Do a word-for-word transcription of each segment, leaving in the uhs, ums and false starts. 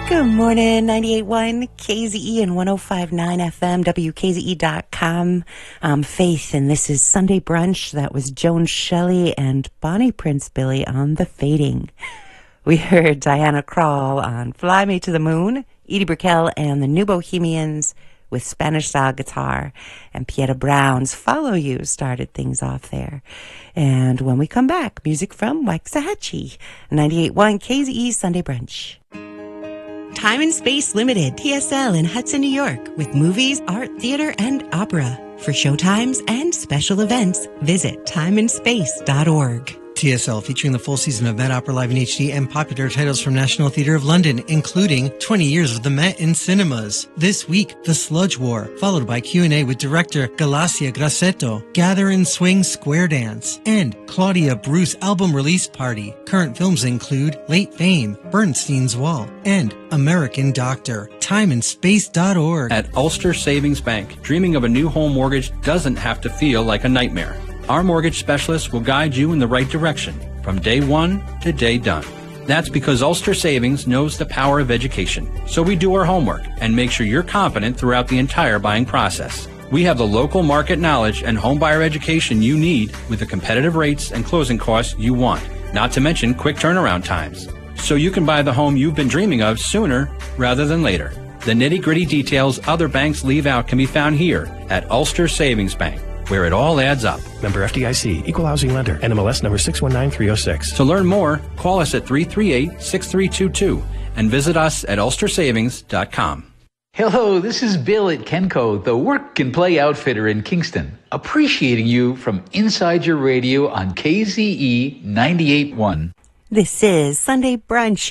Good morning, ninety-eight point one K Z E and one oh five point nine F M, W K Z E dot com. I'm Faith, and this is Sunday Brunch. That was Joan Shelley and Bonnie Prince Billy on The Fading. We heard Diana Krall on Fly Me to the Moon, Edie Brickell and the New Bohemians with Spanish-style guitar, and Pieta Brown's Follow You started things off there. And when we come back, music from Waxahachie, ninety-eight point one K Z E Sunday Brunch. Time and Space Limited, T S L in Hudson, New York, with movies, art, theater, and opera. For showtimes and special events, visit time and space dot org. T S L, featuring the full season of Met Opera Live in H D and popular titles from National Theatre of London, including twenty years of the Met in cinemas. This week, The Sludge War, followed by Q and A with director Galacia Grassetto, Gather and Swing Square Dance, and Claudia Bruce album release party. Current films include Late Fame, Bernstein's Wall, and American Doctor. time and space dot org. At Ulster Savings Bank, dreaming of a new home mortgage doesn't have to feel like a nightmare. Our mortgage specialist will guide you in the right direction from day one to day done. That's because Ulster Savings knows the power of education. So we do our homework and make sure you're confident throughout the entire buying process. We have the local market knowledge and home buyer education you need with the competitive rates and closing costs you want, not to mention quick turnaround times. So you can buy the home you've been dreaming of sooner rather than later. The nitty-gritty details other banks leave out can be found here at Ulster Savings Bank, where it all adds up. Member F D I C, Equal Housing Lender, N M L S number six one nine three oh six. To learn more, call us at three three eight, six three two two and visit us at ulster savings dot com. Hello, this is Bill at Kenco, the work and play outfitter in Kingston, appreciating you from inside your radio on K Z E ninety-eight point one. This is Sunday Brunch.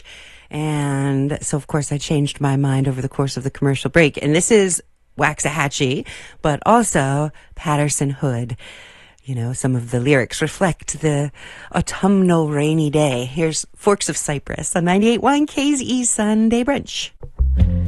And so, of course, I changed my mind over the course of the commercial break. And this is Waxahachie, but also Patterson Hood. You know, some of the lyrics reflect the autumnal rainy day. Here's Forks of Cypress on ninety-eight point one K Z E Sunday Brunch.